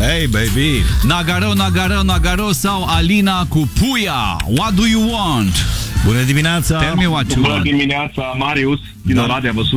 Hey, baby! Nagaro sau Alina cu Puia. What do you want? Bună dimineața! Tell me what you Bună want. dimineața, Marius din Oradea, vă sun